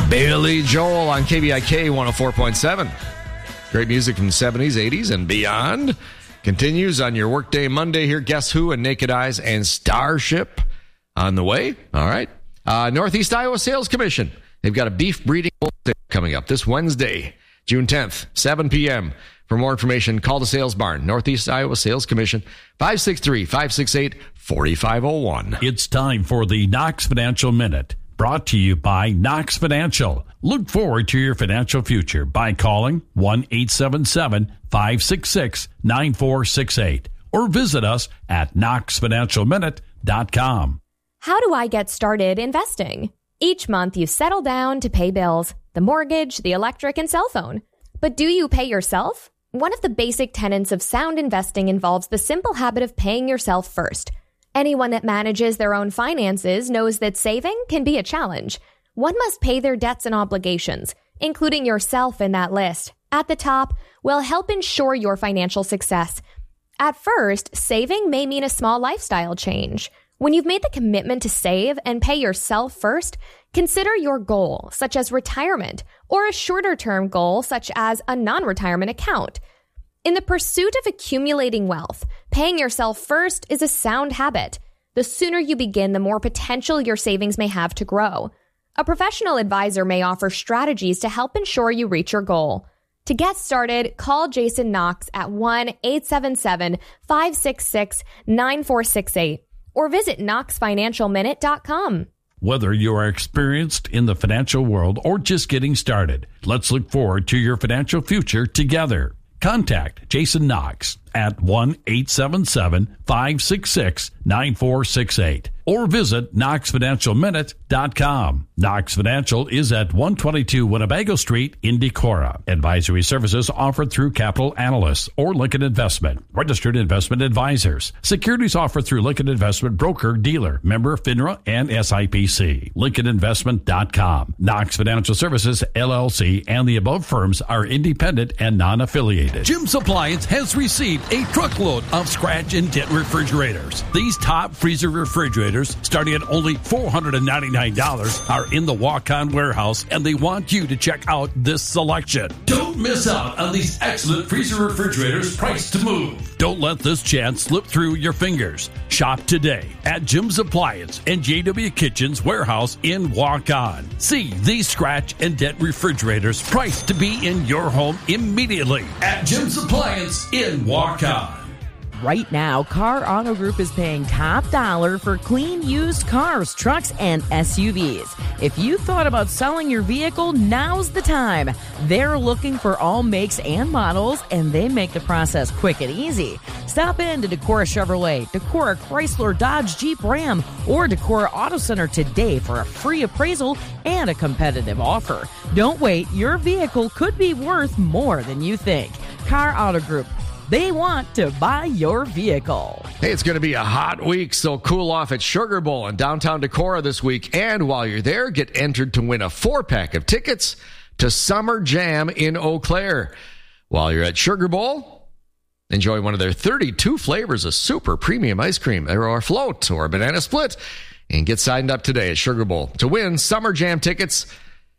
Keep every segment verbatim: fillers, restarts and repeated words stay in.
Billy Joel on K B I K one oh four point seven. Great music from the seventies, eighties, and beyond. Continues on your workday Monday here. Guess Who and Naked Eyes and Starship on the way. All right. Uh, Northeast Iowa Sales Commission. They've got a beef breeding coming up this Wednesday, June tenth, seven p.m. For more information, call the Sales Barn, Northeast Iowa Sales Commission, five six three, five six eight, four five zero one. It's time for the Knox Financial Minute, brought to you by Knox Financial. Look forward to your financial future by calling one eight seven seven, five six six, nine four six eight or visit us at knox financial minute dot com. How do I get started investing? Each month you settle down to pay bills, the mortgage, the electric, and cell phone. But do you pay yourself? One of the basic tenets of sound investing involves the simple habit of paying yourself first. Anyone that manages their own finances knows that saving can be a challenge. One must pay their debts and obligations, including yourself in that list. At the top will help ensure your financial success. At first, saving may mean a small lifestyle change. When you've made the commitment to save and pay yourself first, consider your goal, such as retirement, or a shorter-term goal, such as a non-retirement account. In the pursuit of accumulating wealth, paying yourself first is a sound habit. The sooner you begin, the more potential your savings may have to grow. A professional advisor may offer strategies to help ensure you reach your goal. To get started, call Jason Knox at one eight seven seven, five six six, nine four six eight or visit knox financial minute dot com. Whether you are experienced in the financial world or just getting started, let's look forward to your financial future together. Contact Jason Knox at one eight seven seven, five six six, nine four six eight or visit knox financial minute dot com. Knox Financial is at one twenty-two Winnebago Street in Decorah. Advisory services offered through Capital Analysts or Lincoln Investment, registered investment advisors. Securities offered through Lincoln Investment Broker Dealer, member FINRA and S I P C. lincoln investment dot com. Knox Financial Services, L L C, and the above firms are independent and non-affiliated. Jim's Appliance has received a truckload of scratch and dent refrigerators. These top freezer refrigerators, starting at only four hundred ninety-nine dollars, are in the walk-on warehouse, and they want you to check out this selection. Don't miss out on these excellent freezer refrigerators priced to move. Don't let this chance slip through your fingers. Shop today at Jim's Appliance and J W Kitchen's warehouse in Walk-On. See these scratch and dent refrigerators priced to be in your home immediately at Jim's Appliance in Walk-On. Right now, Car Auto Group is paying top dollar for clean used cars, trucks, and S U Vs. If you thought about selling your vehicle, now's the time. They're looking for all makes and models, and they make the process quick and easy. Stop in to Decorah Chevrolet, Decorah Chrysler Dodge Jeep Ram, or Decorah Auto Center today for a free appraisal and a competitive offer. Don't wait. Your vehicle could be worth more than you think. Car Auto Group. They want to buy your vehicle. Hey, it's going to be a hot week, so cool off at Sugar Bowl in downtown Decorah this week. And while you're there, get entered to win a four-pack of tickets to Summer Jam in Eau Claire. While you're at Sugar Bowl, enjoy one of their thirty-two flavors of super premium ice cream, or a float, or a banana split, and get signed up today at Sugar Bowl to win Summer Jam tickets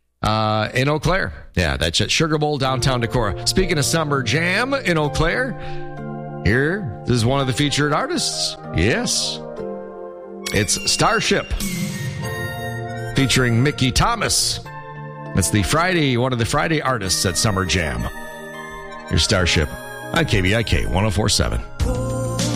Uh, in Eau Claire. Yeah, that's at Sugar Bowl, downtown Decorah. Speaking of Summer Jam in Eau Claire, here is one of the featured artists. Yes. It's Starship, featuring Mickey Thomas. That's the Friday, one of the Friday artists at Summer Jam. Here's Starship on K B I K one oh four point seven.